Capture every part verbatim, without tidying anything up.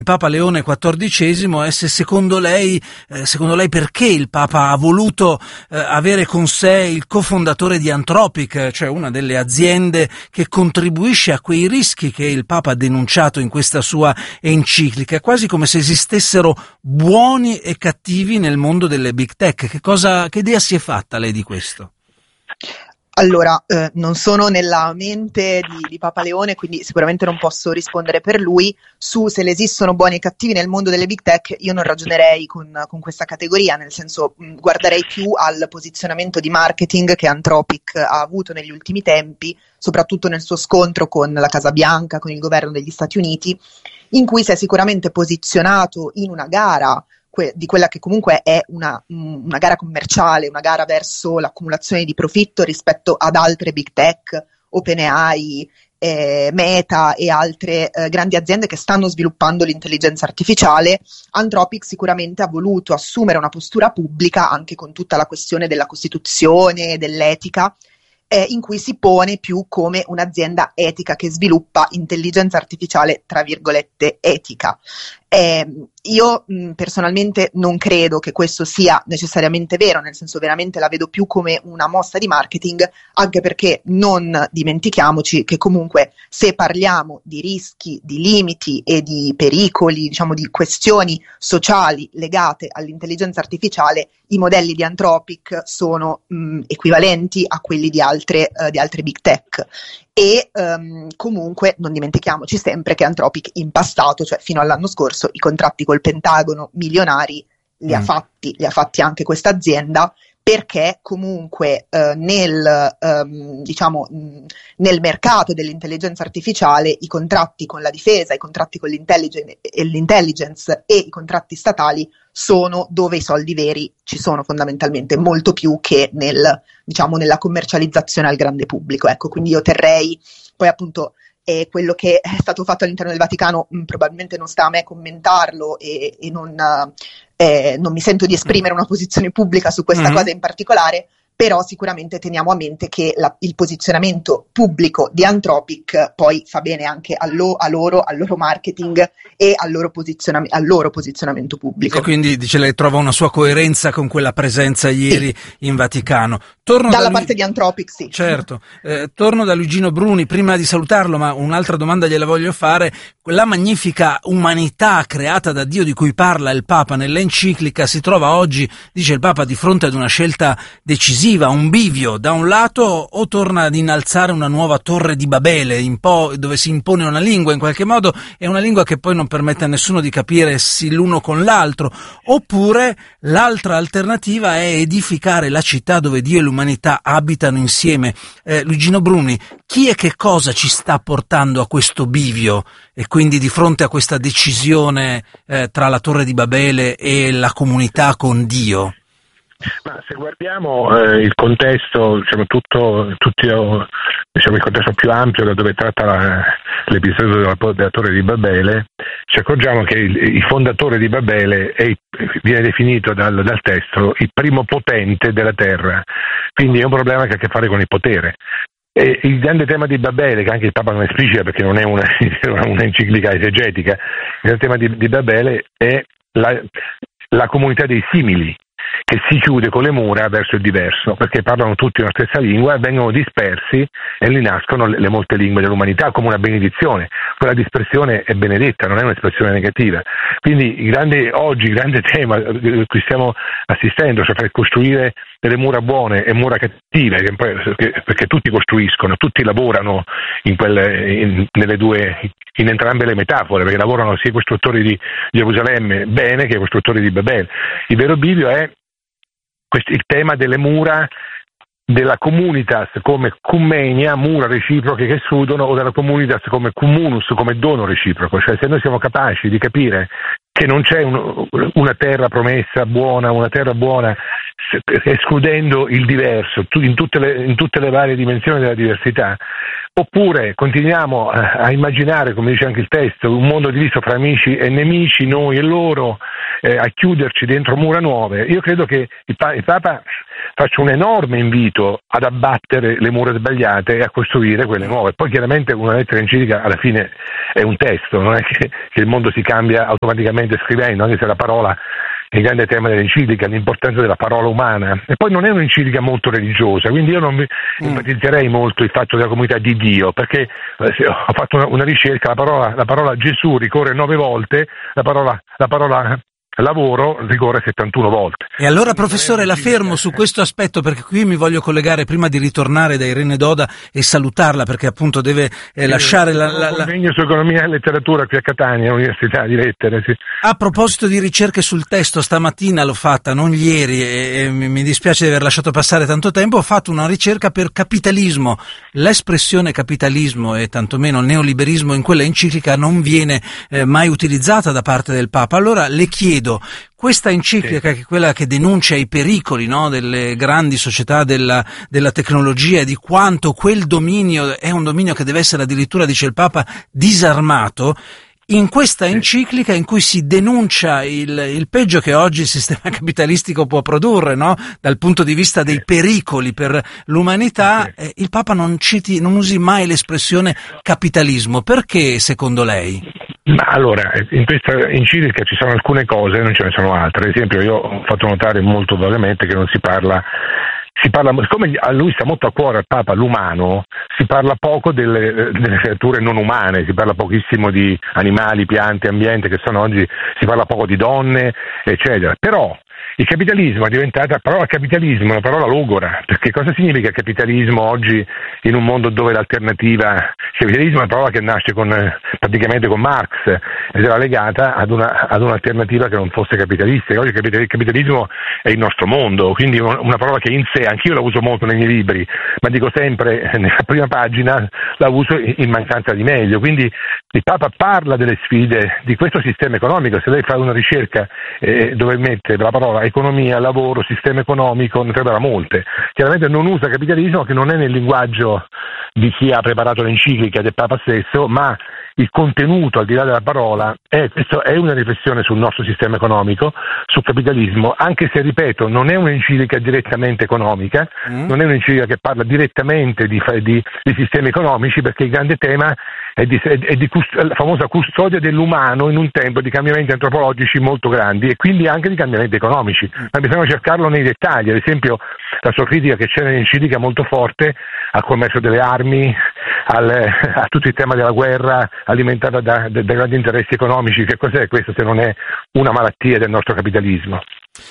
Papa Leone quattordicesimo è se secondo lei, eh, secondo lei perché il Papa ha voluto eh, avere con sé il cofondatore di Anthropic, cioè una delle aziende che contribuisce a quei rischi che il Papa ha denunciato in questa sua enciclica. È quasi come se esistessero buoni e cattivi nel mondo delle big tech. Che cosa, che idea si è fatta lei di questo? Allora, eh, non sono nella mente di, di Papa Leone, quindi sicuramente non posso rispondere per lui. Su se ne esistono buoni e cattivi nel mondo delle big tech, io non ragionerei con, con questa categoria, nel senso mh, guarderei più al posizionamento di marketing che Anthropic ha avuto negli ultimi tempi, soprattutto nel suo scontro con la Casa Bianca, con il governo degli Stati Uniti, in cui si è sicuramente posizionato in una gara que- di quella che comunque è una, una gara commerciale, una gara verso l'accumulazione di profitto rispetto ad altre big tech, OpenAI, eh, Meta e altre eh, grandi aziende che stanno sviluppando l'intelligenza artificiale. Anthropic sicuramente ha voluto assumere una postura pubblica anche con tutta la questione della Costituzione, dell'etica, eh, in cui si pone più come un'azienda etica che sviluppa intelligenza artificiale, tra virgolette, etica. Eh, io mh, personalmente non credo che questo sia necessariamente vero, nel senso veramente la vedo più come una mossa di marketing, anche perché non dimentichiamoci che comunque se parliamo di rischi, di limiti e di pericoli, diciamo di questioni sociali legate all'intelligenza artificiale, i modelli di Anthropic sono mh, equivalenti a quelli di altre, uh, di altre big tech. E um, comunque non dimentichiamoci sempre che Anthropic in passato, cioè fino all'anno scorso, i contratti col Pentagono milionari li, mm. ha, fatti, li ha fatti anche questa azienda, perché comunque uh, nel, um, diciamo, mh, nel mercato dell'intelligenza artificiale i contratti con la difesa, i contratti con l'intelligence e, l'intelligence e i contratti statali sono dove i soldi veri ci sono fondamentalmente, molto più che nel, diciamo, nella commercializzazione al grande pubblico. Ecco, quindi io terrei, poi appunto eh, quello che è stato fatto all'interno del Vaticano mh, probabilmente non sta a me commentarlo e, e non, eh, non mi sento di esprimere una posizione pubblica su questa mm-hmm. cosa in particolare, però sicuramente teniamo a mente che la, il posizionamento pubblico di Anthropic poi fa bene anche a, lo, a loro, al loro marketing e al loro, posizionam- al loro posizionamento pubblico. E quindi dice lei trova una sua coerenza con quella presenza ieri sì. in Vaticano. Torno Dalla da Lu- parte di Anthropic, sì. Certo. Eh, torno da Luigino Bruni, prima di salutarlo, ma un'altra domanda gliela voglio fare. La magnifica umanità creata da Dio di cui parla il Papa nell'enciclica si trova oggi, dice il Papa, di fronte ad una scelta decisiva, un bivio. Da un lato o torna ad innalzare una nuova torre di Babele, in po- dove si impone una lingua in qualche modo, e una lingua che poi non permette a nessuno di capirsi l'uno con l'altro, oppure l'altra alternativa è edificare la città dove Dio e l'umanità abitano insieme. Eh, Luigino Bruni, chi e che cosa ci sta portando a questo bivio e quindi di fronte a questa decisione eh, tra la Torre di Babele e la comunità con Dio? Ma se guardiamo eh, il contesto, diciamo, tutto, tutti, diciamo, il contesto più ampio da dove tratta la, l'episodio della, della Torre di Babele, ci accorgiamo che il, il fondatore di Babele è, viene definito dal, dal testo il primo potente della terra, quindi è un problema che ha a che fare con il potere. E il grande tema di Babele, che anche il Papa non esplicita perché non è una, una enciclica esegetica, il grande tema di, di Babele è la, la comunità dei simili, che si chiude con le mura verso il diverso, perché parlano tutti una stessa lingua e vengono dispersi e lì nascono le, le molte lingue dell'umanità come una benedizione. Quella dispersione è benedetta, non è un'espressione negativa. Quindi il grande, oggi il grande tema a cui stiamo assistendo, cioè per costruire delle mura buone e mura cattive, perché, perché tutti costruiscono, tutti lavorano in quelle, in, nelle due, in entrambe le metafore, perché lavorano sia i costruttori di Gerusalemme bene che i costruttori di Babele. Il vero bivio è il tema delle mura della communitas come cummenia, mura reciproche che sudono, o della communitas come communus, come dono reciproco. Cioè, se noi siamo capaci di capire che non c'è un, una terra promessa buona, una terra buona escludendo il diverso in tutte le, in tutte le varie dimensioni della diversità, oppure continuiamo a, a immaginare, come dice anche il testo, un mondo diviso fra amici e nemici, noi e loro, eh, a chiuderci dentro mura nuove. Io credo che il, pa- il Papa faccio un enorme invito ad abbattere le mura sbagliate e a costruire quelle nuove. Poi chiaramente una lettera enciclica alla fine è un testo, non è che, che il mondo si cambia automaticamente scrivendo, anche se la parola è il grande tema dell'enciclica, l'importanza della parola umana. E poi non è un'enciclica molto religiosa, quindi io non mi mm. enfatizzerei molto il fatto della comunità di Dio, perché eh, ho fatto una, una ricerca, la parola, la parola Gesù ricorre nove volte, la parola, la parola lavoro ricorre settantuno volte. E allora, professore, la fermo su questo aspetto, perché qui mi voglio collegare prima di ritornare da Irene Doda e salutarla, perché appunto deve eh, lasciare la, la, la... convegno su economia e letteratura qui a Catania, Università di Lettere, sì. A proposito di ricerche sul testo, stamattina l'ho fatta, non ieri, e, e mi dispiace di aver lasciato passare tanto tempo. Ho fatto una ricerca per capitalismo. L'espressione capitalismo e tantomeno neoliberismo in quella enciclica non viene eh, mai utilizzata da parte del Papa. Allora le chiedo, questa enciclica, sì, che è quella che denuncia i pericoli, no, delle grandi società della, della tecnologia, di quanto quel dominio è un dominio che deve essere addirittura, dice il Papa, disarmato, in questa enciclica in cui si denuncia il, il peggio che oggi il sistema capitalistico può produrre, no, dal punto di vista dei pericoli per l'umanità, eh, il Papa non citi, non usi mai l'espressione capitalismo. Perché, secondo lei? Ma allora, in questa enciclica ci sono alcune cose, non ce ne sono altre. Ad esempio, io ho fatto notare molto vagamente che non si parla, si parla, siccome a lui sta molto a cuore al Papa l'umano, si parla poco delle, delle creature non umane, si parla pochissimo di animali, piante, ambiente, che sono oggi, si parla poco di donne, eccetera. Però il capitalismo è diventata, la parola capitalismo è una parola logora, perché cosa significa capitalismo oggi in un mondo dove l'alternativa, il capitalismo è una parola che nasce con, praticamente con Marx ed era legata ad, una, ad un'alternativa che non fosse capitalistica. Oggi il capitalismo è il nostro mondo, quindi una parola che in sé, anch'io la uso molto nei miei libri, ma dico sempre nella prima pagina la uso in mancanza di meglio. Quindi il Papa parla delle sfide di questo sistema economico. Se lei fa una ricerca eh, dove mette la parola economia, lavoro, sistema economico, ne troverà molte. Chiaramente non usa capitalismo, che non è nel linguaggio di chi ha preparato l'enciclica, del Papa stesso, ma il contenuto, al di là della parola, è, questo è una riflessione sul nostro sistema economico, sul capitalismo, anche se, ripeto, non è un'enciclica direttamente economica, mm. non è un'enciclica che parla direttamente di, di, di sistemi economici, perché il grande tema è di, è, è di cust- la famosa custodia dell'umano in un tempo di cambiamenti antropologici molto grandi e quindi anche di cambiamenti economici, ma bisogna cercarlo nei dettagli. Ad esempio, la sua critica, che c'è nell'enciclica molto forte, al commercio delle armi, al, a tutto il tema della guerra alimentata da, da, da grandi interessi economici. Che cos'è questo se non è una malattia del nostro capitalismo?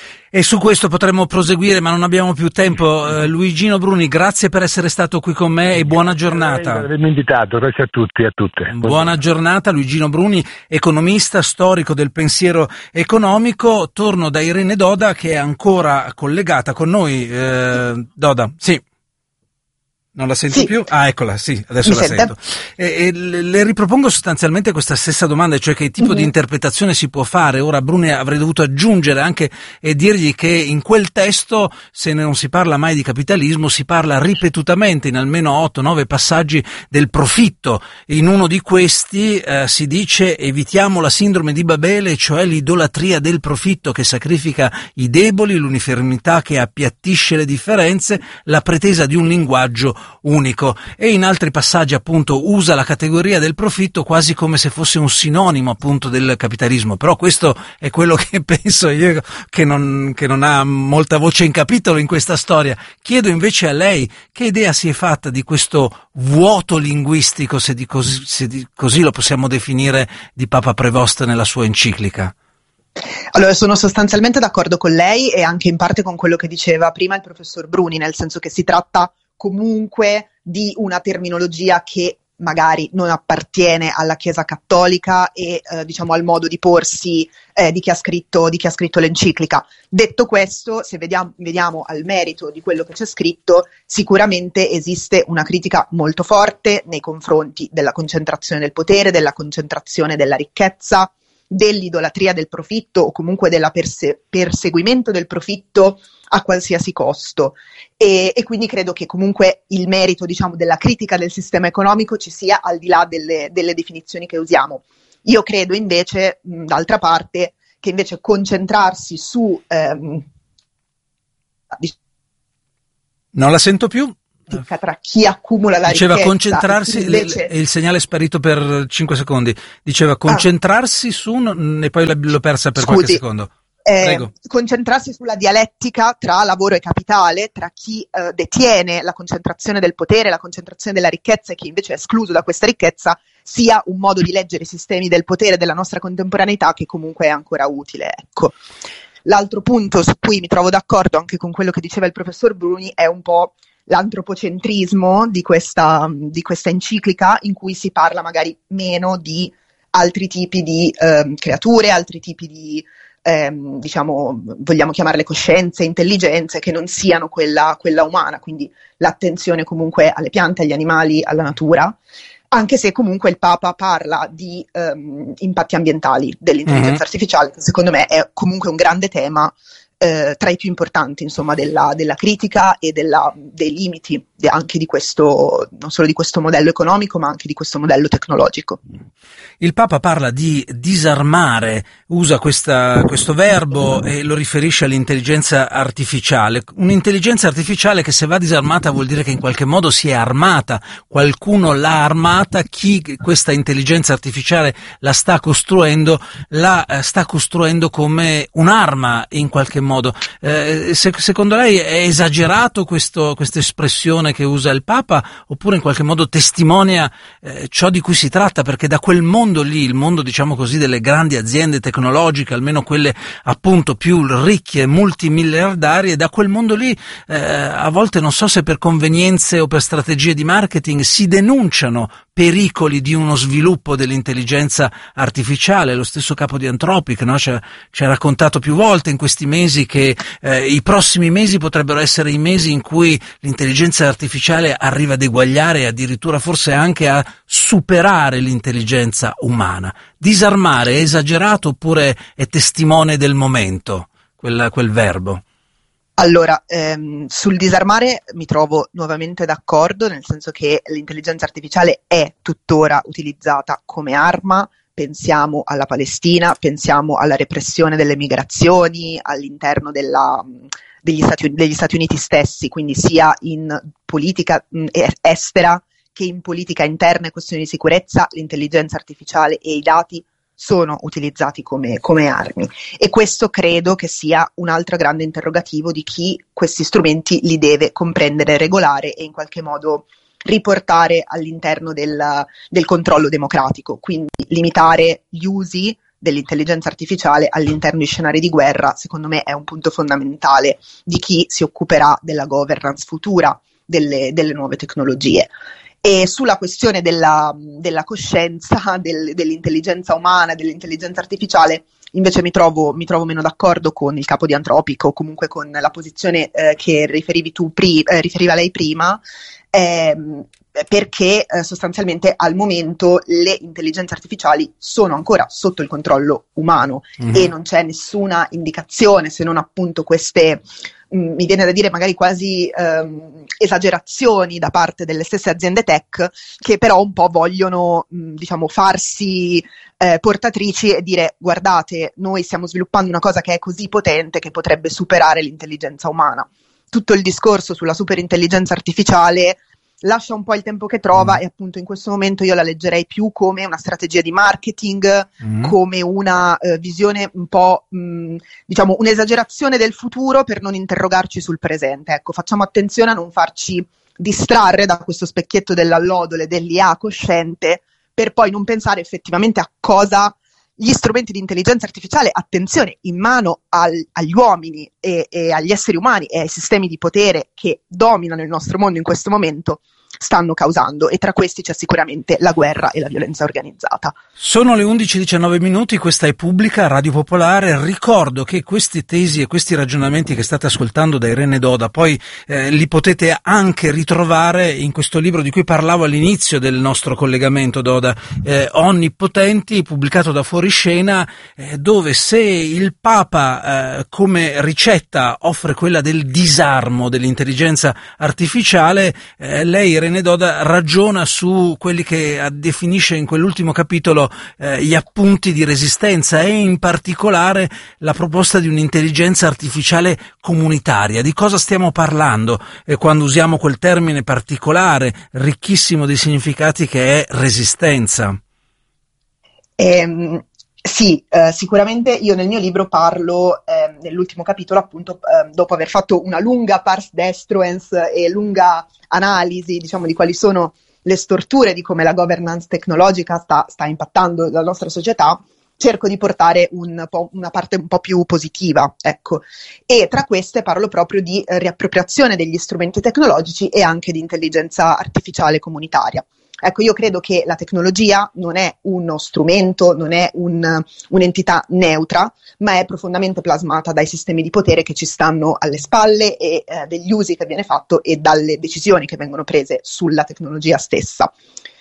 E su questo potremmo proseguire, ma non abbiamo più tempo. Uh, Luigino Bruni, grazie per essere stato qui con me e buona giornata. Grazie per avermi invitato, grazie a tutti e a tutte. Buona giornata, Luigino Bruni, economista, storico del pensiero economico. Torno da Irene Doda, che è ancora collegata con noi. Uh, Doda, sì. Non la sento sì. più? Ah, eccola, sì, adesso Mi la sente? sento. E, e le ripropongo sostanzialmente questa stessa domanda, cioè che tipo mm-hmm. di interpretazione si può fare. Ora Bruni avrei dovuto aggiungere anche e dirgli che in quel testo, se non si parla mai di capitalismo, si parla ripetutamente in almeno otto nove passaggi del profitto. In uno di questi eh, si dice: evitiamo la sindrome di Babele, cioè l'idolatria del profitto che sacrifica i deboli, l'uniformità che appiattisce le differenze, la pretesa di un linguaggio unico. E in altri passaggi appunto usa la categoria del profitto quasi come se fosse un sinonimo appunto del capitalismo. Però questo è quello che penso io, che non, che non ha molta voce in capitolo in questa storia. Chiedo invece a lei che idea si è fatta di questo vuoto linguistico, se, di così, se di così lo possiamo definire, di Papa Prevost nella sua enciclica. Allora, sono sostanzialmente d'accordo con lei e anche in parte con quello che diceva prima il professor Bruni, nel senso che si tratta comunque di una terminologia che magari non appartiene alla Chiesa cattolica e eh, diciamo al modo di porsi eh, di chi ha scritto di chi ha scritto l'enciclica. Detto questo, se vediamo, vediamo al merito di quello che c'è scritto, sicuramente esiste una critica molto forte nei confronti della concentrazione del potere, della concentrazione della ricchezza, dell'idolatria del profitto o comunque del perse- perseguimento del profitto a qualsiasi costo. E, e quindi credo che comunque il merito, diciamo, della critica del sistema economico ci sia al di là delle, delle definizioni che usiamo. Io credo invece, mh, d'altra parte, che invece concentrarsi su ehm, Non la sento più. Tra chi accumula la Diceva ricchezza concentrarsi, invece... e il segnale è sparito per cinque secondi. Diceva concentrarsi ah. su, e poi l'ho persa per Scusi. qualche secondo. Eh, concentrarsi sulla dialettica tra lavoro e capitale, tra chi eh, detiene la concentrazione del potere, la concentrazione della ricchezza e chi invece è escluso da questa ricchezza, sia un modo di leggere i sistemi del potere della nostra contemporaneità che comunque è ancora utile. Ecco. L'altro punto su cui mi trovo d'accordo anche con quello che diceva il professor Bruni è un po' l'antropocentrismo di questa, di questa enciclica, in cui si parla magari meno di altri tipi di eh, creature, altri tipi di, eh, diciamo, vogliamo chiamarle coscienze, intelligenze, che non siano quella, quella umana, quindi l'attenzione comunque alle piante, agli animali, alla natura, anche se comunque il Papa parla di um, impatti ambientali dell'intelligenza mm-hmm. artificiale, che secondo me è comunque un grande tema, eh, tra i più importanti, insomma, della, della critica e della, dei limiti de, anche di questo, non solo di questo modello economico, ma anche di questo modello tecnologico. Il Papa parla di disarmare, usa questa, questo verbo e lo riferisce all'intelligenza artificiale. Un'intelligenza artificiale che, se va disarmata, vuol dire che in qualche modo si è armata, qualcuno l'ha armata, chi questa intelligenza artificiale la sta costruendo, la eh, sta costruendo come un'arma in qualche modo. Eh, se, secondo lei è esagerato questo, questa espressione che usa il Papa, oppure in qualche modo testimonia eh, ciò di cui si tratta? Perché da quel mondo lì, il mondo, diciamo così, delle grandi aziende tecnologiche, almeno quelle appunto più ricche, multimiliardarie, da quel mondo lì eh, a volte, non so se per convenienze o per strategie di marketing, si denunciano pericoli di uno sviluppo dell'intelligenza artificiale. Lo stesso capo di Anthropic, no? ci, ha, ci ha raccontato più volte in questi mesi che eh, i prossimi mesi potrebbero essere i mesi in cui l'intelligenza artificiale arriva ad eguagliare e addirittura forse anche a superare l'intelligenza umana. Disarmare è esagerato oppure è testimone del momento, quel, quel verbo? Allora, ehm, sul disarmare mi trovo nuovamente d'accordo, nel senso che l'intelligenza artificiale è tuttora utilizzata come arma. Pensiamo alla Palestina, pensiamo alla repressione delle migrazioni all'interno della, degli, Stati, degli Stati Uniti stessi, quindi sia in politica mh, estera che in politica interna e questioni di sicurezza, l'intelligenza artificiale e i dati sono utilizzati come, come armi, e questo credo che sia un altro grande interrogativo di chi questi strumenti li deve comprendere, regolare e in qualche modo riportare all'interno del, del controllo democratico, quindi limitare gli usi dell'intelligenza artificiale all'interno di scenari di guerra, secondo me è un punto fondamentale di chi si occuperà della governance futura delle, delle nuove tecnologie. E sulla questione della, della coscienza, del, dell'intelligenza umana, dell'intelligenza artificiale, invece mi trovo, mi trovo meno d'accordo con il capo di Anthropic, o comunque con la posizione eh, che riferivi tu pri- eh, riferiva lei prima, ehm, perché eh, sostanzialmente al momento le intelligenze artificiali sono ancora sotto il controllo umano mm-hmm. e non c'è nessuna indicazione, se non appunto queste, mh, mi viene da dire magari quasi ehm, esagerazioni da parte delle stesse aziende tech, che però un po' vogliono mh, diciamo farsi eh, portatrici e dire: guardate, noi stiamo sviluppando una cosa che è così potente che potrebbe superare l'intelligenza umana. Tutto il discorso sulla superintelligenza artificiale lascia un po' il tempo che trova mm. e appunto in questo momento io la leggerei più come una strategia di marketing, mm. come una eh, visione un po' mh, diciamo un'esagerazione del futuro per non interrogarci sul presente. Ecco, facciamo attenzione a non farci distrarre da questo specchietto dell'allodole dell'I A cosciente, per poi non pensare effettivamente a cosa gli strumenti di intelligenza artificiale, attenzione, in mano al, agli uomini e, e agli esseri umani e ai sistemi di potere che dominano il nostro mondo in questo momento, stanno causando, e tra questi c'è sicuramente la guerra e la violenza organizzata. Sono le undici e diciannove minuti, questa è Pubblica, Radio Popolare. Ricordo che questi tesi e questi ragionamenti che state ascoltando da Irene Doda poi eh, li potete anche ritrovare in questo libro di cui parlavo all'inizio del nostro collegamento, Doda, eh, Onnipotenti, pubblicato da Fuoriscena, eh, dove se il Papa eh, come ricetta offre quella del disarmo dell'intelligenza artificiale, eh, lei Irene Irene Doda ragiona su quelli che definisce in quell'ultimo capitolo eh, gli appunti di resistenza, e in particolare la proposta di un'intelligenza artificiale comunitaria. Di cosa stiamo parlando eh, quando usiamo quel termine particolare, ricchissimo di significati, che è resistenza? Ehm, sì, eh, sicuramente io nel mio libro parlo, eh, nell'ultimo capitolo, appunto, eh, dopo aver fatto una lunga pars destruens e lunga analisi, diciamo, di quali sono le storture, di come la governance tecnologica sta, sta impattando la nostra società, cerco di portare un po', una parte un po' più positiva, ecco. E tra queste parlo proprio di eh, riappropriazione degli strumenti tecnologici e anche di intelligenza artificiale comunitaria. Ecco, io credo che la tecnologia non è uno strumento, non è un, un'entità neutra, ma è profondamente plasmata dai sistemi di potere che ci stanno alle spalle, e eh, degli usi che viene fatto e dalle decisioni che vengono prese sulla tecnologia stessa.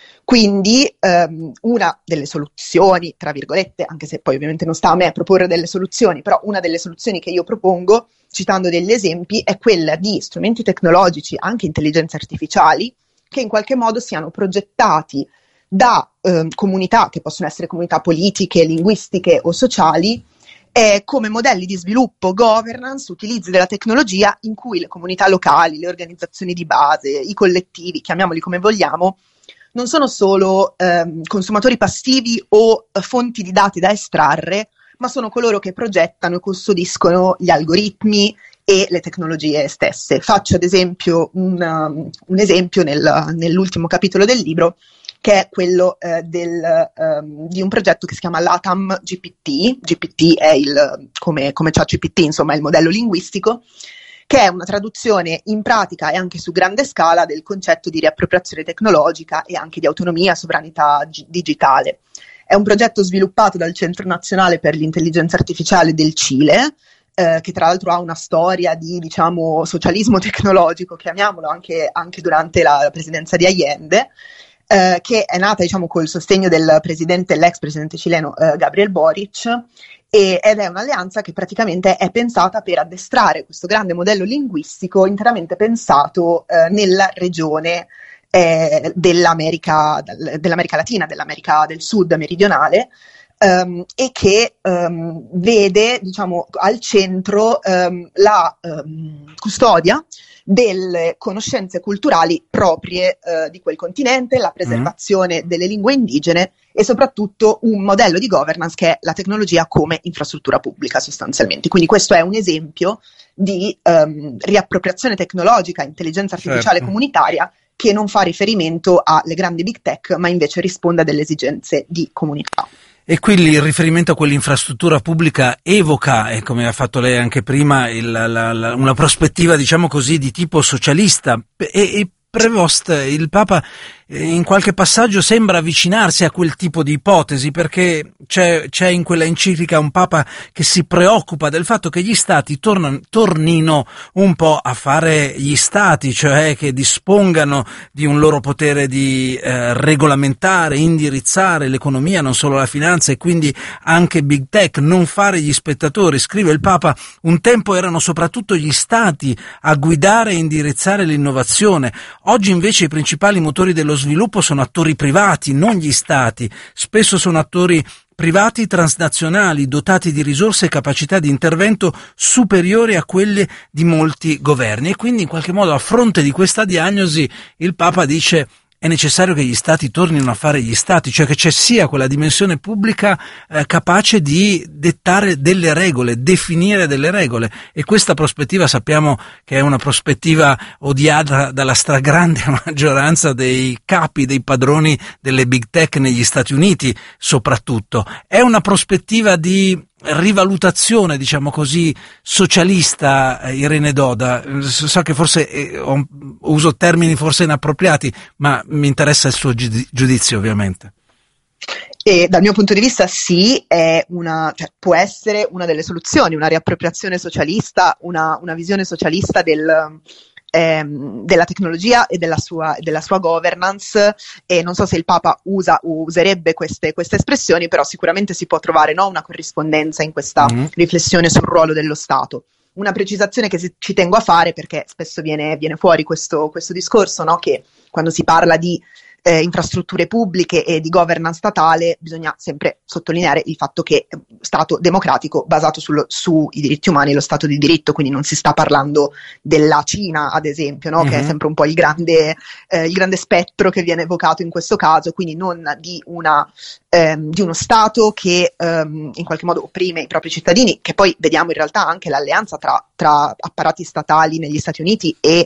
Quindi ehm, una delle soluzioni, tra virgolette, anche se poi ovviamente non sta a me proporre delle soluzioni, però una delle soluzioni che io propongo, citando degli esempi, è quella di strumenti tecnologici, anche intelligenze artificiali, che in qualche modo siano progettati da eh, comunità, che possono essere comunità politiche, linguistiche o sociali, eh, come modelli di sviluppo, governance, utilizzi della tecnologia, in cui le comunità locali, le organizzazioni di base, i collettivi, chiamiamoli come vogliamo, non sono solo eh, consumatori passivi o eh, fonti di dati da estrarre, ma sono coloro che progettano e custodiscono gli algoritmi e le tecnologie stesse. Faccio ad esempio un, um, un esempio nel, nell'ultimo capitolo del libro, che è quello eh, del, um, di un progetto che si chiama LATAM G P T. G P T è il, come, come ChatGPT, insomma, è il modello linguistico, che è una traduzione in pratica e anche su grande scala del concetto di riappropriazione tecnologica e anche di autonomia e sovranità g- digitale. È un progetto sviluppato dal Centro Nazionale per l'Intelligenza Artificiale del Cile, eh, che tra l'altro ha una storia di, diciamo, socialismo tecnologico, chiamiamolo, anche, anche durante la, la presidenza di Allende, eh, che è nata, diciamo, col sostegno del presidente, l'ex presidente cileno eh, Gabriel Boric, e, ed è un'alleanza che praticamente è pensata per addestrare questo grande modello linguistico interamente pensato eh, nella regione eh, dell'America, dell'America Latina, dell'America del Sud meridionale, Um, e che um, vede, diciamo, al centro um, la um, custodia delle conoscenze culturali proprie uh, di quel continente, la preservazione mm. delle lingue indigene e soprattutto un modello di governance che è la tecnologia come infrastruttura pubblica, sostanzialmente. Quindi questo è un esempio di um, riappropriazione tecnologica, intelligenza artificiale certo. comunitaria, che non fa riferimento alle grandi big tech, ma invece risponde a delle esigenze di comunità. E quindi il riferimento a quell'infrastruttura pubblica evoca, e come ha fatto lei anche prima, il, la, la, una prospettiva, diciamo così, di tipo socialista. E, e Prevost, il Papa, in qualche passaggio sembra avvicinarsi a quel tipo di ipotesi, perché c'è, c'è in quella enciclica un Papa che si preoccupa del fatto che gli stati tornano, tornino un po' a fare gli stati, cioè che dispongano di un loro potere di eh, regolamentare, indirizzare l'economia, non solo la finanza, e quindi anche big tech, non fare gli spettatori. Scrive il Papa: un tempo erano soprattutto gli stati a guidare e indirizzare l'innovazione. Oggi invece i principali motori dello sviluppo sono attori privati, non gli stati. Spesso sono attori privati transnazionali, dotati di risorse e capacità di intervento superiori a quelle di molti governi. E quindi, in qualche modo, a fronte di questa diagnosi, il Papa dice: è necessario che gli stati tornino a fare gli stati, cioè che ci sia quella dimensione pubblica eh, capace di dettare delle regole, definire delle regole. E questa prospettiva sappiamo che è una prospettiva odiata dalla stragrande maggioranza dei capi, dei padroni delle big tech negli Stati Uniti soprattutto. È una prospettiva di rivalutazione, diciamo così, socialista, Irene Doda. So che forse eh, ho, uso termini forse inappropriati, ma mi interessa il suo giudizio, ovviamente. E dal mio punto di vista sì, è una, cioè, può essere una delle soluzioni, una riappropriazione socialista, una, una visione socialista del Ehm, della tecnologia e della sua, della sua governance. E non so se il Papa usa userebbe queste, queste espressioni, però sicuramente si può trovare, no, una corrispondenza in questa mm-hmm. riflessione sul ruolo dello Stato. una precisazione che ci tengo a fare, perché spesso viene, viene fuori questo, questo discorso, no? Che quando si parla di Eh, infrastrutture pubbliche e di governance statale bisogna sempre sottolineare il fatto che è un Stato democratico basato sullo, sui diritti umani e lo Stato di diritto, quindi non si sta parlando della Cina, ad esempio, no? Mm-hmm. Che è sempre un po' il grande, eh, il grande spettro che viene evocato in questo caso, quindi non di, una, ehm, di uno Stato che ehm, in qualche modo opprime i propri cittadini, che poi vediamo in realtà anche l'alleanza tra, tra apparati statali negli Stati Uniti e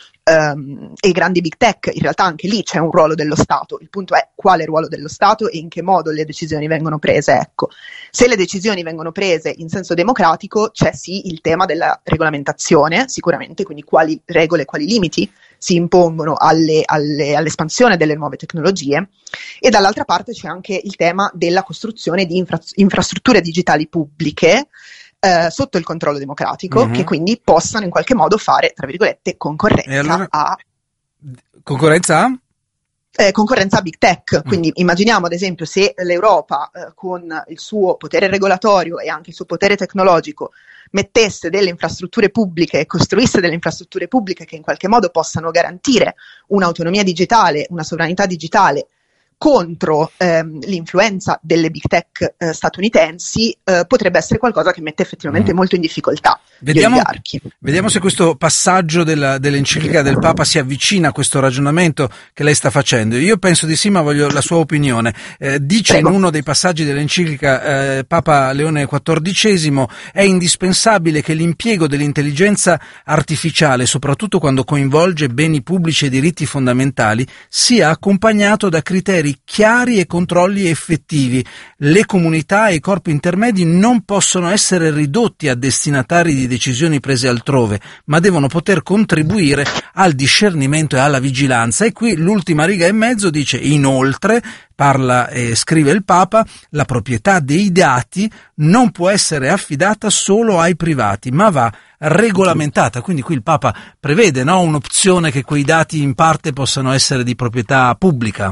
Um, e i grandi big tech. In realtà anche lì c'è un ruolo dello Stato, il punto è quale ruolo dello Stato e in che modo le decisioni vengono prese. Ecco, se le decisioni vengono prese in senso democratico c'è sì il tema della regolamentazione, sicuramente, quindi quali regole, quali limiti si impongono alle, alle, all'espansione delle nuove tecnologie, e dall'altra parte c'è anche il tema della costruzione di infra- infrastrutture digitali pubbliche Eh, sotto il controllo democratico, mm-hmm. che quindi possano in qualche modo fare, tra virgolette, concorrenza allora, a concorrenza a? Eh, concorrenza a big tech. Quindi mm. immaginiamo ad esempio se l'Europa eh, con il suo potere regolatorio e anche il suo potere tecnologico mettesse delle infrastrutture pubbliche, costruisse delle infrastrutture pubbliche che in qualche modo possano garantire un'autonomia digitale, una sovranità digitale contro ehm, l'influenza delle big tech eh, statunitensi, eh, potrebbe essere qualcosa che mette effettivamente mm. molto in difficoltà vediamo, gli oligarchi. Vediamo se questo passaggio della, dell'enciclica del Papa si avvicina a questo ragionamento che lei sta facendo. Io penso di sì, ma voglio la sua opinione. Eh, dice Prego. In uno dei passaggi dell'enciclica eh, Papa Leone quattordicesimo: è indispensabile che l'impiego dell'intelligenza artificiale, soprattutto quando coinvolge beni pubblici e diritti fondamentali, sia accompagnato da criteri chiari e controlli effettivi. Le comunità e i corpi intermedi non possono essere ridotti a destinatari di decisioni prese altrove, ma devono poter contribuire al discernimento e alla vigilanza. E qui l'ultima riga e mezzo dice: inoltre, parla e scrive il Papa, la proprietà dei dati non può essere affidata solo ai privati, ma va regolamentata. Quindi qui il Papa prevede, no, un'opzione che quei dati in parte possano essere di proprietà pubblica.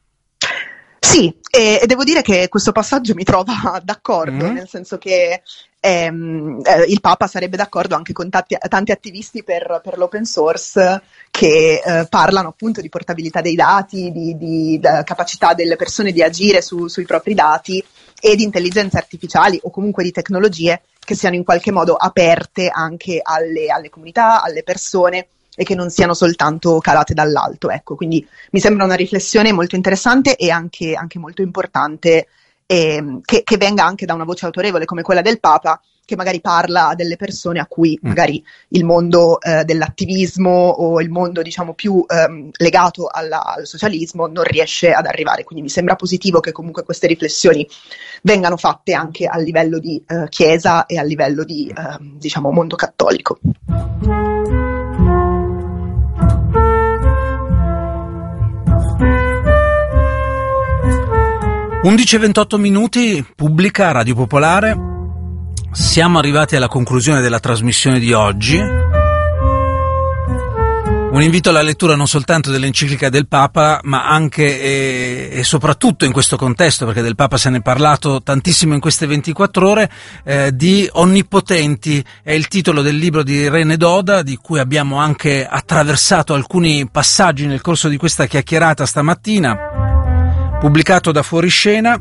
Sì, e, e devo dire che questo passaggio mi trova d'accordo, mm. nel senso che ehm, eh, il Papa sarebbe d'accordo anche con tanti, tanti attivisti per, per l'open source che eh, parlano appunto di portabilità dei dati, di, di, di capacità delle persone di agire su, sui propri dati e di intelligenze artificiali o comunque di tecnologie che siano in qualche modo aperte anche alle, alle comunità, alle persone, e che non siano soltanto calate dall'alto. Ecco, quindi mi sembra una riflessione molto interessante e anche, anche molto importante, eh, che, che venga anche da una voce autorevole come quella del Papa, che magari parla a delle persone a cui magari il mondo eh, dell'attivismo o il mondo, diciamo, più ehm, legato alla, al socialismo non riesce ad arrivare. Quindi mi sembra positivo che comunque queste riflessioni vengano fatte anche a livello di eh, Chiesa e a livello di eh, diciamo mondo cattolico. undici e ventotto minuti, pubblica Radio Popolare. Siamo arrivati alla conclusione della trasmissione di oggi. Un invito alla lettura non soltanto dell'enciclica del Papa, ma anche e, e soprattutto in questo contesto, perché del Papa se ne è parlato tantissimo in queste ventiquattro ore, eh, di Onnipotenti. È il titolo del libro di Irene Doda, di cui abbiamo anche attraversato alcuni passaggi nel corso di questa chiacchierata stamattina. Pubblicato da Fuoriscena.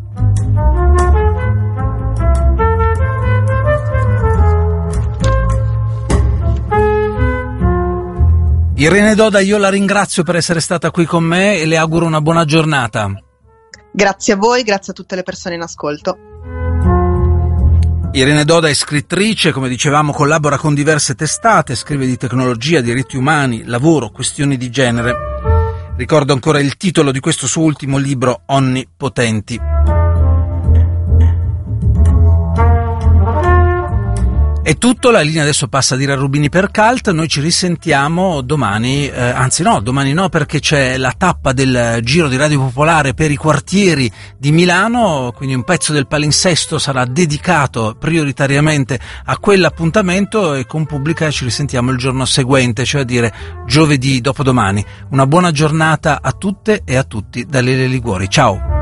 Irene Doda, io la ringrazio per essere stata qui con me e le auguro una buona giornata. Grazie a voi, grazie a tutte le persone in ascolto. Irene Doda è scrittrice, come dicevamo collabora con diverse testate, scrive di tecnologia, diritti umani, lavoro, questioni di genere. Ricordo ancora il titolo di questo suo ultimo libro, Onnipotenti. È tutto, la linea adesso passa a dire a Rubini per Cult. Noi ci risentiamo domani, eh, anzi no, domani no, perché c'è la tappa del Giro di Radio Popolare per i quartieri di Milano, quindi un pezzo del palinsesto sarà dedicato prioritariamente a quell'appuntamento, e con Pubblica ci risentiamo il giorno seguente, cioè a dire giovedì dopodomani. Una buona giornata a tutte e a tutti da Lele Liguori. Ciao!